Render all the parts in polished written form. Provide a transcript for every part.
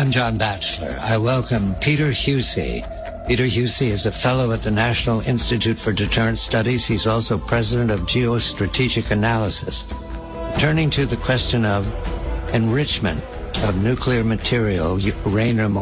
I'm John Batchelor. I welcome Peter Husey. Peter Husey is a fellow at the National Institute for Deterrence Studies. He's also president of Geostrategic Analysis. Turning to the question of enrichment of nuclear material, uranium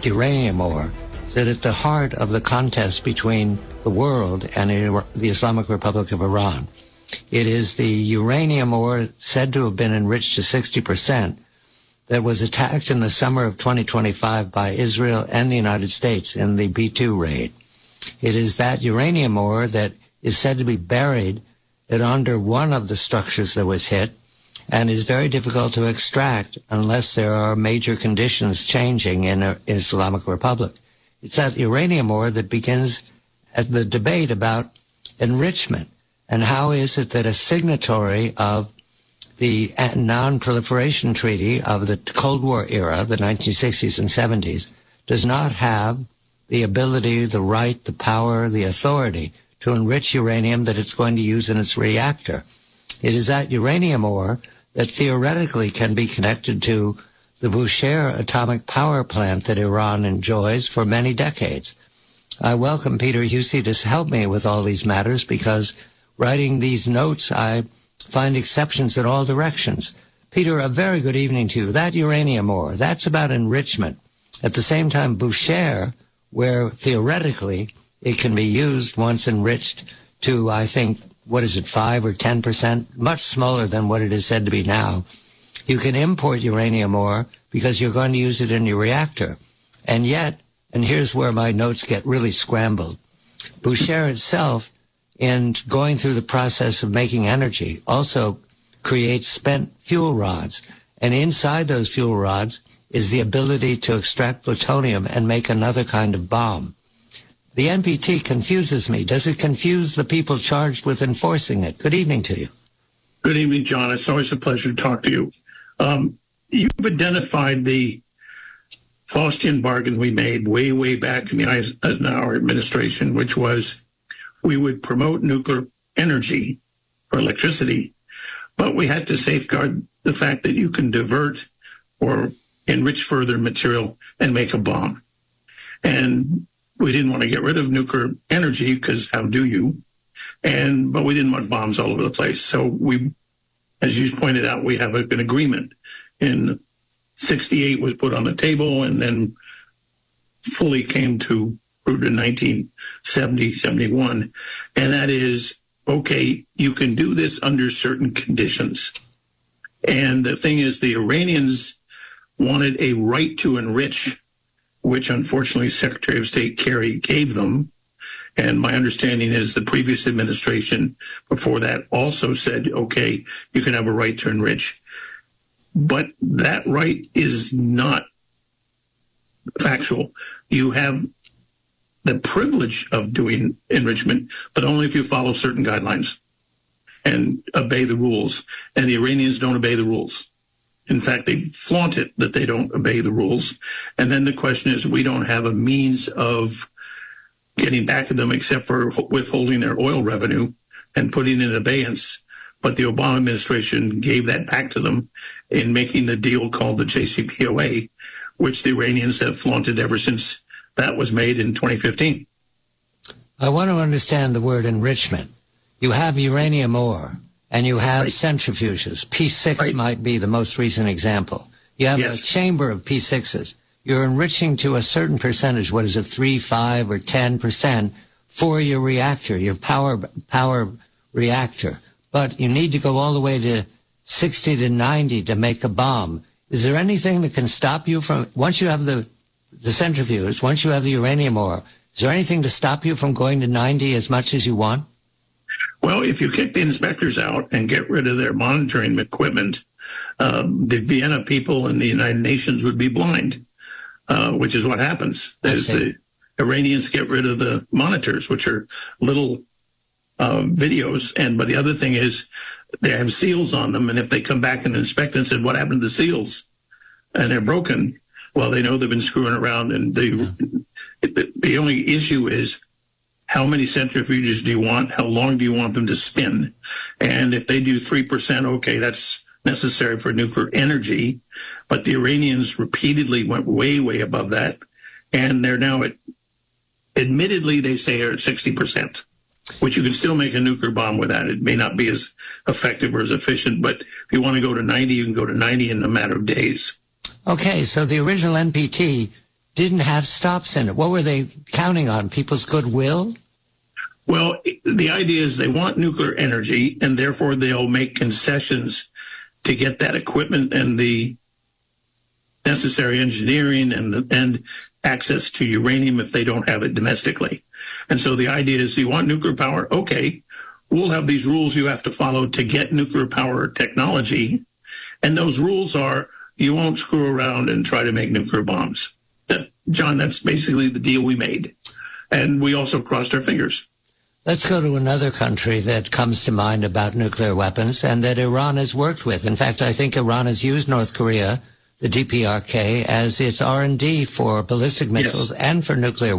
ore, that at the heart of the contest between the world and the Islamic Republic of Iran. It is the uranium ore said to have been enriched to 60% that was attacked in the summer of 2025 by Israel and the United States in the B-2 raid. It is that uranium ore that is said to be buried under one of the structures that was hit and is very difficult to extract unless there are major conditions changing in the Islamic Republic. It's that uranium ore that begins at the debate about enrichment and how is it that a signatory of the Non-Proliferation Treaty of the Cold War era, the 1960s and 70s, does not have the ability, the right, the power, the authority to enrich uranium that it's going to use in its reactor. It is that uranium ore that theoretically can be connected to the Bushehr atomic power plant that Iran enjoys for many decades. I welcome Peter Husey to help me with all these matters because writing these notes, I find exceptions in all directions. Peter, a very good evening to you. That uranium ore, that's about enrichment. At the same time, Bushehr, where theoretically it can be used once enriched to, I think, 5 or 10%, much smaller than what it is said to be now. You can import uranium ore because you're going to use it in your reactor. And yet, and here's where my notes get really scrambled, Bushehr itself, in going through the process of making energy, also creates spent fuel rods. And inside those fuel rods is the ability to extract plutonium and make another kind of bomb. The NPT confuses me. Does it confuse the people charged with enforcing it? Good evening to you. Good evening, John. It's always a pleasure to talk to you. You've identified the Faustian bargain we made way back in our administration, which was we would promote nuclear energy for electricity, but we had to safeguard the fact that you can divert or enrich further material and make a bomb. And we didn't want to get rid of nuclear energy because how do you? But we didn't want bombs all over the place. So we, as you pointed out, we have an agreement in 68 was put on the table and then fully came to fruit in 1970, 71. And that is, okay, you can do this under certain conditions. And the thing is, the Iranians wanted a right to enrich, which unfortunately Secretary of State Kerry gave them. And my understanding is the previous administration before that also said, okay, you can have a right to enrich. But that right is not factual. You have the privilege of doing enrichment, but only if you follow certain guidelines and obey the rules. And the Iranians don't obey the rules. In fact, they flaunt it that they don't obey the rules. And then the question is, we don't have a means of getting back at them except for withholding their oil revenue and putting in abeyance. But the Obama administration gave that back to them in making the deal called the JCPOA, which the Iranians have flaunted ever since that was made in 2015. I want to understand the word enrichment. You have uranium ore, and you have centrifuges. P6 might be the most recent example. You have a chamber of P6s. You're enriching to a certain percentage, 3, 5, or 10% for your reactor, your power reactor. But you need to go all the way to 60 to 90 to make a bomb. Is there anything that can stop you from, once you have the centrifuge, once you have the uranium ore, is there anything to stop you from going to 90 as much as you want? Well, if you kick the inspectors out and get rid of their monitoring equipment, the Vienna people and the United Nations would be blind, which is what happens. As the Iranians get rid of the monitors, which are little videos. But the other thing is they have seals on them. And if they come back and inspect and said, what happened to the seals? And they're broken. Well, they know they've been screwing around. And the only issue is, how many centrifuges do you want? How long do you want them to spin? And if they do 3%, okay, that's necessary for nuclear energy. But the Iranians repeatedly went way, way above that. And they're now at, admittedly, they say are at 60%, which you can still make a nuclear bomb with that. It may not be as effective or as efficient, but if you want to go to 90, you can go to 90 in a matter of days. Okay, so the original NPT didn't have stops in it. What were they counting on? People's goodwill? Well, the idea is they want nuclear energy, and therefore they'll make concessions to get that equipment and the necessary engineering and access to uranium if they don't have it domestically. And so the idea is, you want nuclear power? Okay, we'll have these rules you have to follow to get nuclear power technology. And those rules are, you won't screw around and try to make nuclear bombs. John, that's basically the deal we made. And we also crossed our fingers. Let's go to another country that comes to mind about nuclear weapons and that Iran has worked with. In fact, I think Iran has used North Korea, the DPRK, as its R&D for ballistic missiles and for nuclear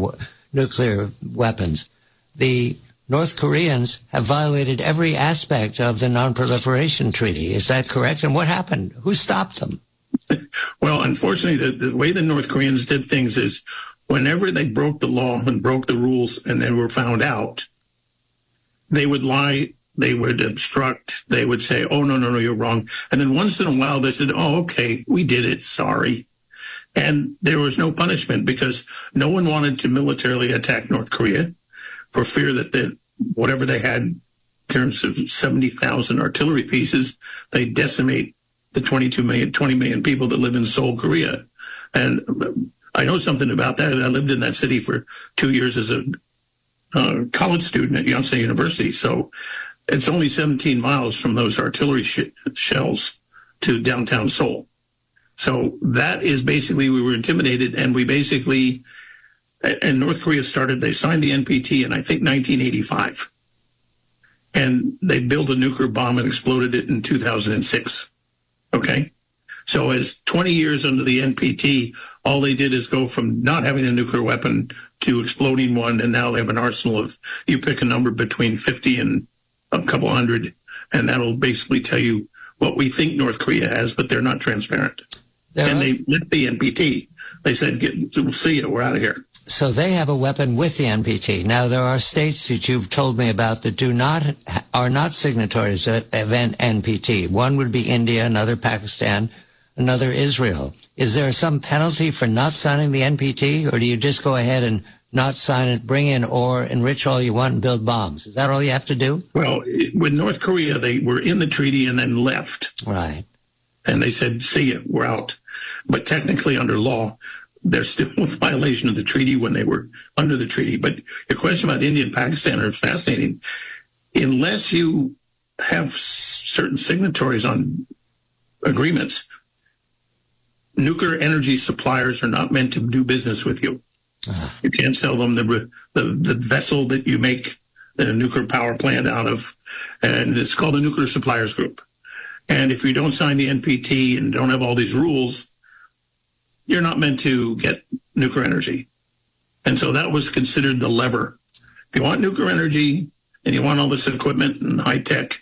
weapons. The North Koreans have violated every aspect of the Non-Proliferation Treaty. Is that correct? And what happened? Who stopped them? Well, unfortunately, the way the North Koreans did things is whenever they broke the law and broke the rules and they were found out, they would lie, they would obstruct, they would say, oh, no, you're wrong. And then once in a while they said, oh, okay, we did it, sorry. And there was no punishment because no one wanted to militarily attack North Korea for fear that whatever they had in terms of 70,000 artillery pieces, they decimate the 20 million people that live in Seoul, Korea. And I know something about that. I lived in that city for 2 years as a college student at Yonsei University. So it's only 17 miles from those artillery shells to downtown Seoul. So that is basically, we were intimidated, and we basically, and North Korea they signed the NPT in, I think, 1985. And they built a nuclear bomb and exploded it in 2006. Okay? So as 20 years under the NPT, all they did is go from not having a nuclear weapon to exploding one, and now they have an arsenal of, you pick a number between 50 and a couple hundred, and that'll basically tell you what we think North Korea has, but they're not transparent. And they lit the NPT. They said, we'll see you, we're out of here. So they have a weapon with the NPT. Now, there are states that you've told me about that are not signatories of NPT. One would be India, another Pakistan, another Israel. Is there some penalty for not signing the NPT, or do you just go ahead and not sign it, bring in ore, enrich all you want, and build bombs? Is that all you have to do? Well, with North Korea, they were in the treaty and then left. Right. And they said, see ya, we're out. But technically, under law, they're still in violation of the treaty when they were under the treaty. But your question about India and Pakistan is fascinating. Unless you have certain signatories on agreements, nuclear energy suppliers are not meant to do business with you. You can't sell them the vessel that you make the nuclear power plant out of, and it's called the Nuclear Suppliers Group. And if you don't sign the NPT and don't have all these rules, you're not meant to get nuclear energy. And so that was considered the lever. If you want nuclear energy and you want all this equipment and high tech,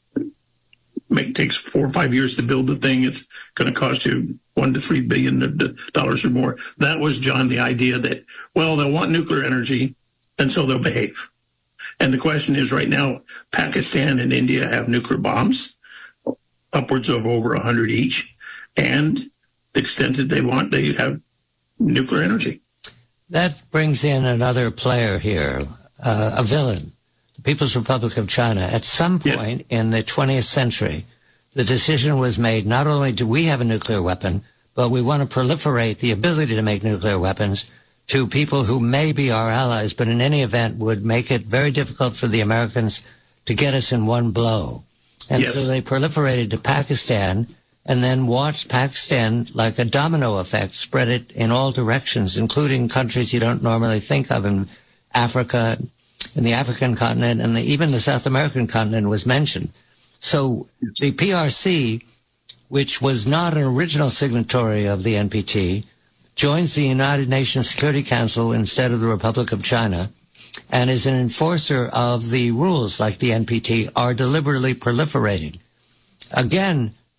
it takes 4 or 5 years to build the thing. It's going to cost you $1 to $3 billion or more. That was, John, the idea that, well, they'll want nuclear energy, and so they'll behave. And the question is, right now, Pakistan and India have nuclear bombs, upwards of over 100 each, and the extent that they want, they have nuclear energy. That brings in another player here, a villain. The People's Republic of China. At some point in the 20th century, the decision was made, not only do we have a nuclear weapon, but we want to proliferate the ability to make nuclear weapons to people who may be our allies, but in any event would make it very difficult for the Americans to get us in one blow. And so they proliferated to Pakistan and then watched Pakistan, like a domino effect, spread it in all directions, including countries you don't normally think of in Africa, in the African continent, and even the South American continent was mentioned. So the PRC, which was not an original signatory of the NPT, joins the United Nations Security Council instead of the Republic of China, and is an enforcer of the rules like the NPT are deliberately proliferating. Again,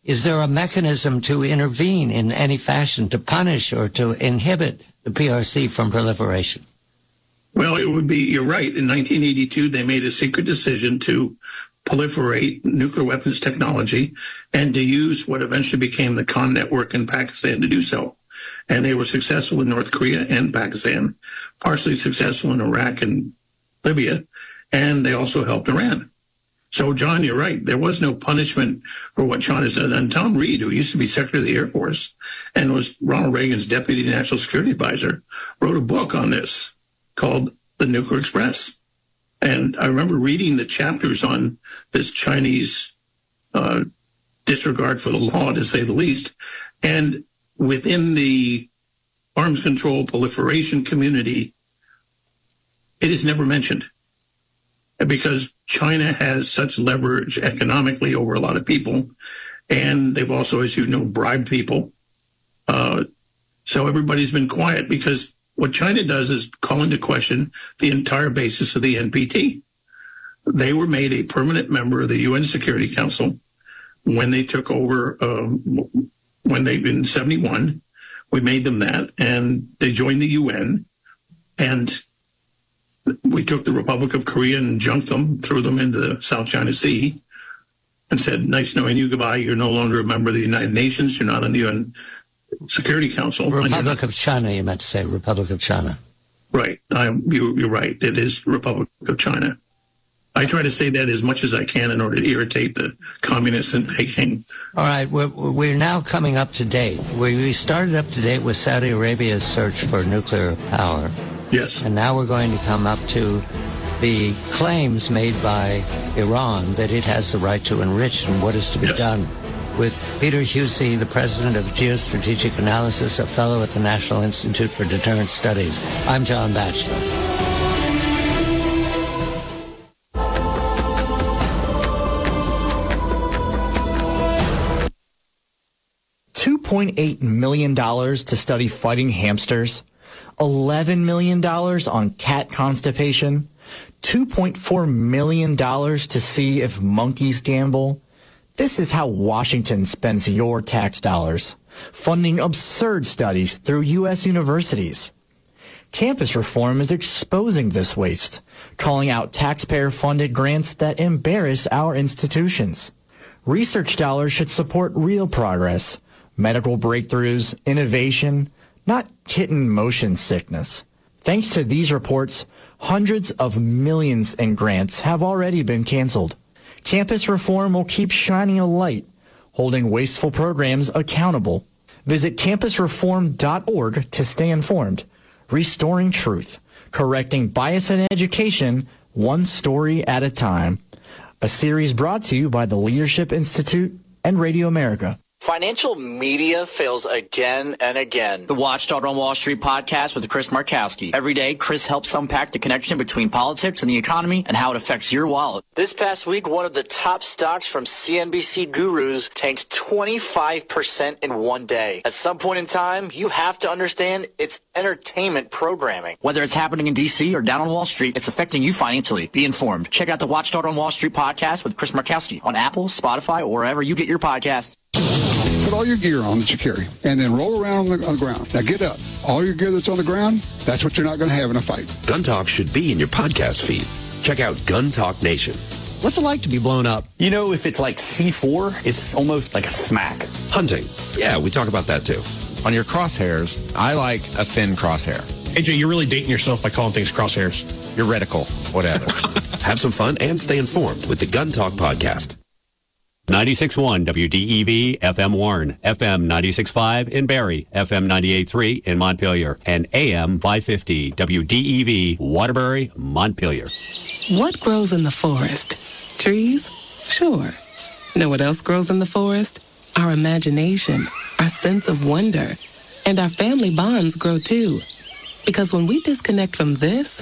Is there a mechanism to intervene in any fashion to punish or to inhibit the PRC from proliferation? Well, it would be, you're right. In 1982, they made a secret decision to proliferate nuclear weapons technology and to use what eventually became the Khan network in Pakistan to do so. And they were successful in North Korea and Pakistan, partially successful in Iraq and Libya, and they also helped Iran. So, John, you're right. There was no punishment for what China's done. And Tom Reed, who used to be Secretary of the Air Force and was Ronald Reagan's Deputy National Security Advisor, wrote a book on this called The Nuclear Express. And I remember reading the chapters on this Chinese disregard for the law, to say the least. And within the arms control proliferation community, it is never mentioned. Because China has such leverage economically over a lot of people. And they've also, as you know, bribed people. So everybody's been quiet because what China does is call into question the entire basis of the NPT. They were made a permanent member of the UN Security Council when they took over, in 71, we made them that, and they joined the UN, and we took the Republic of Korea and junked them, threw them into the South China Sea, and said, nice knowing you, goodbye, you're no longer a member of the United Nations, you're not in the UN Security Council. Republic of China, you meant to say, Republic of China. Right. You're right. It is Republic of China. I try to say that as much as I can in order to irritate the communists in Peking. All right. We're now coming up to date. We started up to date with Saudi Arabia's search for nuclear power. Yes. And now we're going to come up to the claims made by Iran that it has the right to enrich and what is to be done. With Peter Husey, the president of Geostrategic Analysis, a fellow at the National Institute for Deterrence Studies. I'm John Batchelor. $2.8 million to study fighting hamsters, $11 million on cat constipation, $2.4 million to see if monkeys gamble. This is how Washington spends your tax dollars, funding absurd studies through U.S. universities. Campus reform is exposing this waste, calling out taxpayer-funded grants that embarrass our institutions. Research dollars should support real progress, medical breakthroughs, innovation, not kitten motion sickness. Thanks to these reports, hundreds of millions in grants have already been canceled. Campus reform will keep shining a light, holding wasteful programs accountable. Visit campusreform.org to stay informed. Restoring truth, correcting bias in education, one story at a time. A series brought to you by the Leadership Institute and Radio America. Financial media fails again and again. The Watchdog on Wall Street podcast with Chris Markowski. Every day, Chris helps unpack the connection between politics and the economy and how it affects your wallet. This past week, one of the top stocks from CNBC gurus tanked 25% in one day. At some point in time, you have to understand it's entertainment programming. Whether it's happening in D.C. or down on Wall Street, it's affecting you financially. Be informed. Check out the Watchdog on Wall Street podcast with Chris Markowski on Apple, Spotify, or wherever you get your podcasts. Put all your gear on that you carry, and then roll around on the ground. Now get up. All your gear that's on the ground, that's what you're not going to have in a fight. Gun Talk should be in your podcast feed. Check out Gun Talk Nation. What's it like to be blown up? You know, if it's like C4, it's almost like a smack. Hunting. Yeah, we talk about that too. On your crosshairs, I like a thin crosshair. AJ, you're really dating yourself by calling things crosshairs. Your reticle, whatever. Have some fun and stay informed with the Gun Talk podcast. 96.1 WDEV FM Warren, FM 96.5 in Barrie, FM 98.3 in Montpelier, and AM 550 WDEV Waterbury, Montpelier. What grows in the forest? Trees? Sure. Know what else grows in the forest? Our imagination, our sense of wonder, and our family bonds grow too. Because when we disconnect from this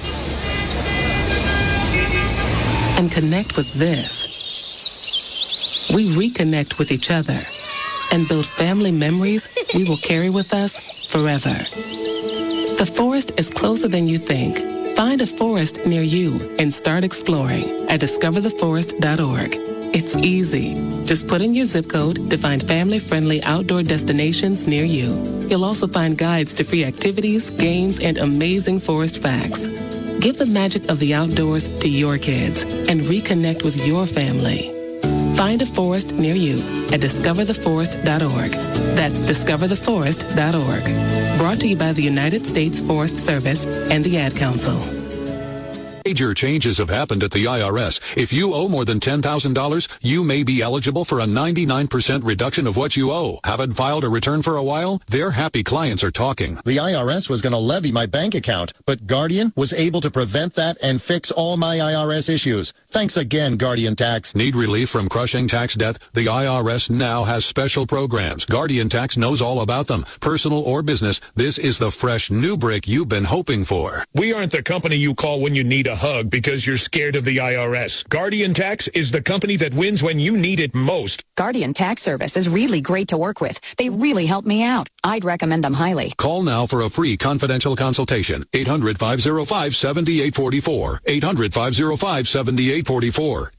and connect with this, we reconnect with each other and build family memories we will carry with us forever. The forest is closer than you think. Find a forest near you and start exploring at discovertheforest.org. It's easy. Just put in your zip code to find family-friendly outdoor destinations near you. You'll also find guides to free activities, games, and amazing forest facts. Give the magic of the outdoors to your kids and reconnect with your family. Find a forest near you at discovertheforest.org. That's discovertheforest.org. Brought to you by the United States Forest Service and the Ad Council. Major changes have happened at the IRS. If you owe more than $10,000, you may be eligible for a 99% reduction of what you owe. Haven't filed a return for a while? Their happy clients are talking. The IRS was going to levy my bank account, but Guardian was able to prevent that and fix all my IRS issues. Thanks again, Guardian Tax. Need relief from crushing tax debt? The IRS now has special programs. Guardian Tax knows all about them. Personal or business, this is the fresh new break you've been hoping for. We aren't the company you call when you need a hug because you're scared of the IRS. Guardian Tax is the company that wins when you need it most. Guardian Tax Service is really great to work with. They really help me out. I'd recommend them highly. Call now for a free confidential consultation. 800-505-7844. 800-505-7844.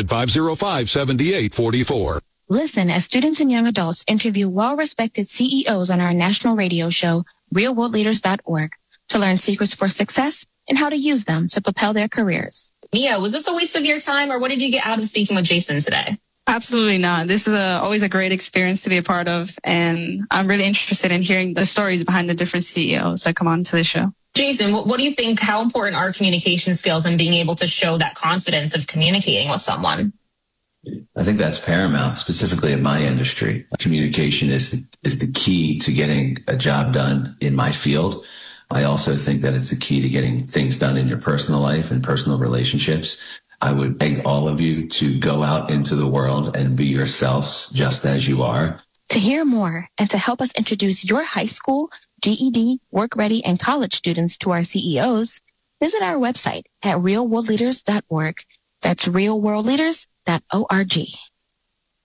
800-505-7844. Listen as students and young adults interview well-respected CEOs on our national radio show, realworldleaders.org, to learn secrets for success and how to use them to propel their careers. Mia, was this a waste of your time, or what did you get out of speaking with Jason today? Absolutely not. This is always a great experience to be a part of, and I'm really interested in hearing the stories behind the different CEOs that come on to the show. Jason, what do you think, how important are communication skills and being able to show that confidence of communicating with someone? I think that's paramount, specifically in my industry. Communication is the key to getting a job done in my field. I also think that it's the key to getting things done in your personal life and personal relationships. I would beg all of you to go out into the world and be yourselves just as you are. To hear more and to help us introduce your high school, GED, work-ready, and college students to our CEOs, visit our website at realworldleaders.org. That's realworldleaders.org.